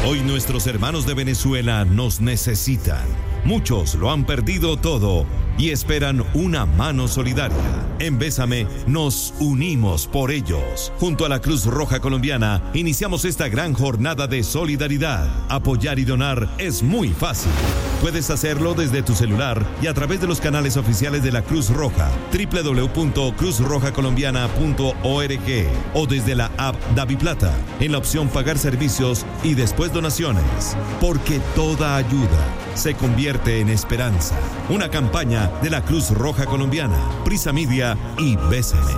Hoy nuestros hermanos de Venezuela nos necesitan. Muchos lo han perdido todo y esperan una mano solidaria. En Bésame nos unimos por ellos. Junto a la Cruz Roja Colombiana iniciamos esta gran jornada de solidaridad. Apoyar y donar es muy fácil. Puedes hacerlo desde tu celular y a través de los canales oficiales de la Cruz Roja, www.cruzrojacolombiana.org o desde la app DaviPlata, en la opción Pagar servicios y después donaciones. Porque toda ayuda se convierte en esperanza. Una campaña de la Cruz Roja Colombiana, Prisa Media y Bésame.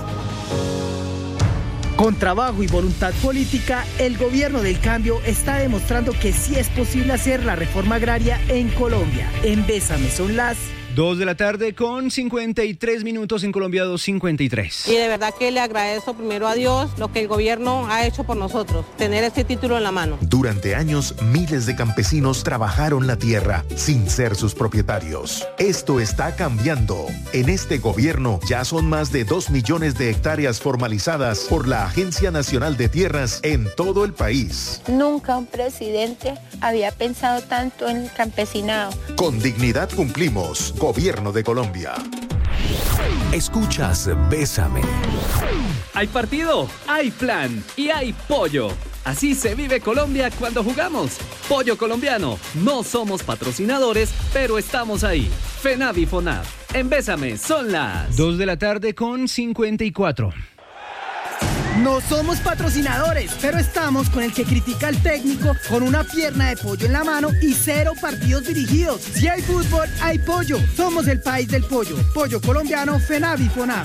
Con trabajo y voluntad política, el gobierno del cambio está demostrando que sí es posible hacer la reforma agraria en Colombia. En Bésame son las 2:53 p.m. en Colombia, 2:53. Y de verdad que le agradezco primero a Dios lo que el gobierno ha hecho por nosotros, tener este título en la mano. Durante años, miles de campesinos trabajaron la tierra sin ser sus propietarios. Esto está cambiando. En este gobierno ya son más de 2 millones de hectáreas formalizadas por la Agencia Nacional de Tierras en todo el país. Nunca un presidente había pensado tanto en el campesinado. Con dignidad cumplimos. Gobierno de Colombia. Escuchas Bésame. Hay partido, hay plan y hay pollo. Así se vive Colombia cuando jugamos. Pollo colombiano. No somos patrocinadores, pero estamos ahí. FENAV y FONAV. En Bésame son las 2:54 p.m. No somos patrocinadores, pero estamos con el que critica al técnico con una pierna de pollo en la mano y 0 partidos dirigidos. Si hay fútbol, hay pollo. Somos el país del pollo. Pollo colombiano, FENAV y FONAV.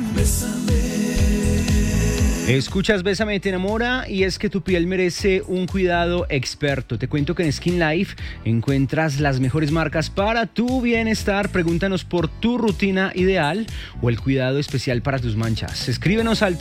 Escuchas Bésame, te enamora, y es que tu piel merece un cuidado experto. Te cuento que en Skin Life encuentras las mejores marcas para tu bienestar. Pregúntanos por tu rutina ideal o el cuidado especial para tus manchas. Escríbenos al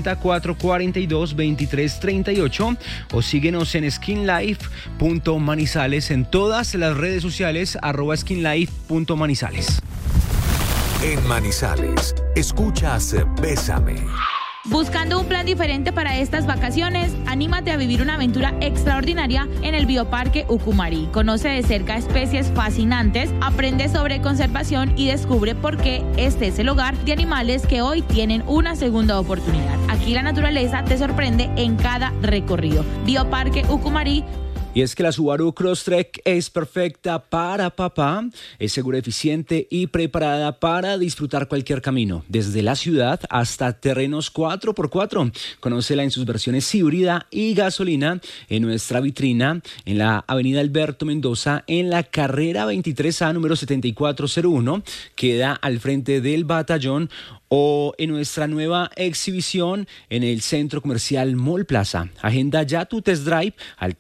350-442-2338 o síguenos en skinlife.manizales en todas las redes sociales, @skinlife.manizales. En Manizales, escuchas Bésame. Buscando un plan diferente para estas vacaciones, anímate a vivir una aventura extraordinaria en el Bioparque Ucumari. Conoce de cerca especies fascinantes, aprende sobre conservación y descubre por qué este es el hogar de animales que hoy tienen una segunda oportunidad. Aquí la naturaleza te sorprende en cada recorrido. Bioparque Ucumari. Y es que la Subaru Crosstrek es perfecta para papá, es segura, eficiente y preparada para disfrutar cualquier camino, desde la ciudad hasta terrenos 4x4. Conócela en sus versiones híbrida y gasolina en nuestra vitrina en la avenida Alberto Mendoza, en la carrera 23A número 7401, queda al frente del batallón, o en nuestra nueva exhibición en el Centro Comercial Mall Plaza. Agenda ya tu test drive al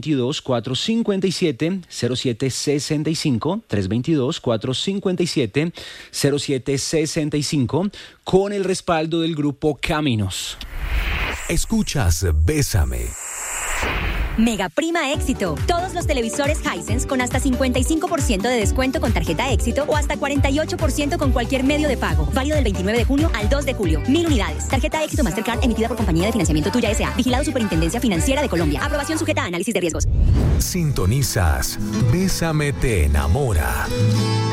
322-457-0765, 322-457-0765, con el respaldo del Grupo Caminos. Escuchas Bésame. Mega Prima Éxito. Todos los televisores Hisense con hasta 55% de descuento con tarjeta Éxito o hasta 48% con cualquier medio de pago. Válido del 29 de junio al 2 de julio. 1000 unidades. Tarjeta Éxito Mastercard emitida por Compañía de Financiamiento Tuya S.A. Vigilado Superintendencia Financiera de Colombia. Aprobación sujeta a análisis de riesgos. Sintonizas Bésame te enamora.